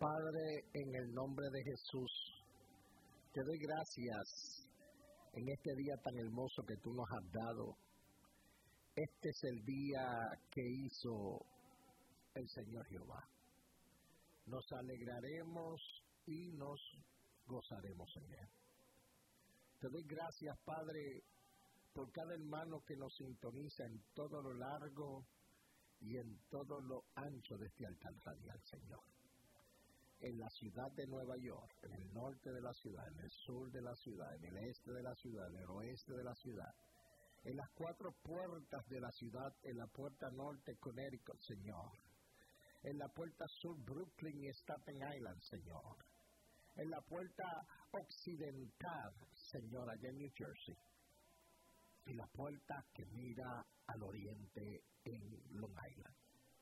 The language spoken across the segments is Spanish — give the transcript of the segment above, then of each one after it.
Padre, en el nombre de Jesús, te doy gracias en este día tan hermoso que tú nos has dado. Este es el día que hizo el Señor Jehová. Nos alegraremos y nos gozaremos en él. Te doy gracias, Padre, por cada hermano que nos sintoniza en todo lo largo y en todo lo ancho de este altar radial, Señor. En la ciudad de Nueva York, en el norte de la ciudad, en el sur de la ciudad, en el este de la ciudad, en el oeste de la ciudad, en las cuatro puertas de la ciudad, en la puerta norte, Connecticut, Señor, en la puerta sur, Brooklyn y Staten Island, Señor, en la puerta occidental, Señor, allá en New Jersey, y la puerta que mira al oriente en Long Island.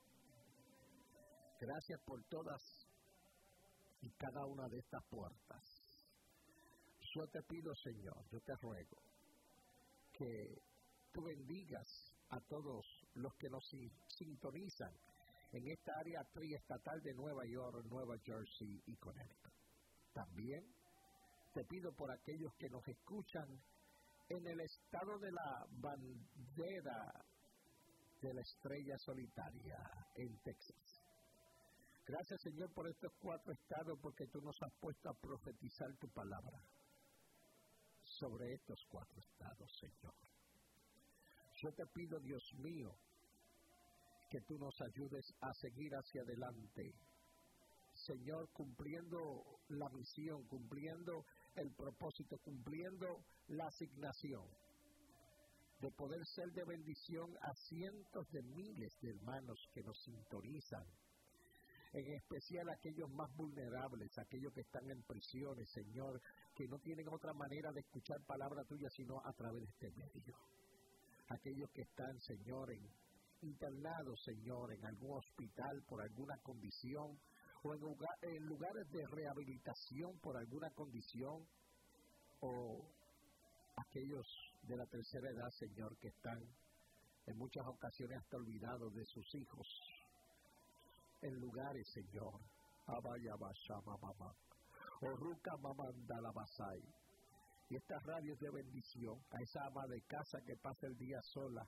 Gracias por todas y cada una de estas puertas. Yo te pido, Señor, yo te ruego que tú bendigas a todos los que nos sintonizan en esta área triestatal de Nueva York, Nueva Jersey y Connecticut. También te pido por aquellos que nos escuchan en el estado de la bandera de la estrella solitaria en Texas. Gracias, Señor, por estos 4 estados, porque tú nos has puesto a profetizar tu palabra sobre estos 4 estados, Señor. Yo te pido, Dios mío, que tú nos ayudes a seguir hacia adelante, Señor, cumpliendo la misión, cumpliendo el propósito, cumpliendo la asignación de poder ser de bendición a cientos de miles de hermanos que nos sintonizan, en especial aquellos más vulnerables, aquellos que están en prisiones, Señor, que no tienen otra manera de escuchar palabra tuya sino a través de este medio. Aquellos que están, Señor, internados, Señor, en algún hospital por alguna condición, o en lugares de rehabilitación por alguna condición, o aquellos de la tercera edad, Señor, que están en muchas ocasiones hasta olvidados de sus hijos, en lugares, Señor, y estas radios de bendición, a esa ama de casa que pasa el día sola,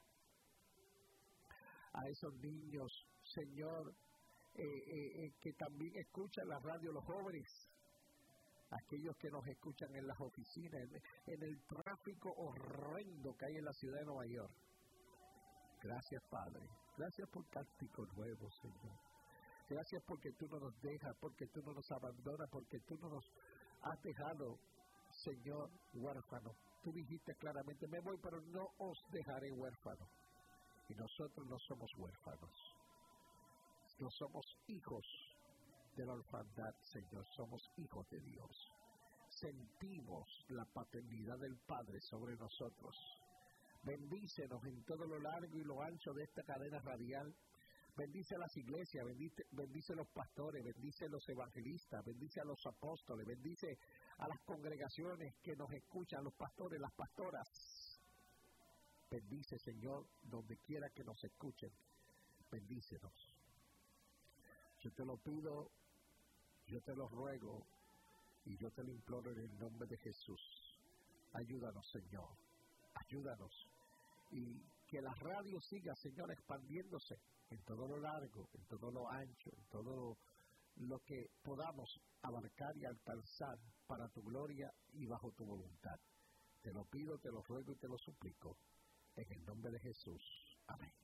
a esos niños, Señor, que también escuchan la radio, los jóvenes, aquellos que nos escuchan en las oficinas, en el tráfico horrendo que hay en la ciudad de Nueva York. Gracias, Padre. Gracias por Táctico Nuevo, Señor. Gracias porque tú no nos dejas, porque tú no nos abandonas, porque tú no nos has dejado, Señor, huérfanos. Tú dijiste claramente, me voy, pero no os dejaré huérfanos. Y nosotros no somos huérfanos. No somos hijos de la orfandad, Señor. Somos hijos de Dios. Sentimos la paternidad del Padre sobre nosotros. Bendícenos en todo lo largo y lo ancho de esta cadena radial. Bendice a las iglesias, bendice a los pastores, bendice a los evangelistas, bendice a los apóstoles, bendice a las congregaciones que nos escuchan, los pastores, las pastoras. Bendice, Señor, donde quiera que nos escuchen. Bendícenos. Yo te lo pido, yo te lo ruego y yo te lo imploro en el nombre de Jesús. Ayúdanos, Señor. Ayúdanos. Y que la radio siga, Señor, expandiéndose en todo lo largo, en todo lo ancho, en todo lo que podamos abarcar y alcanzar para tu gloria y bajo tu voluntad. Te lo pido, te lo ruego y te lo suplico. En el nombre de Jesús. Amén.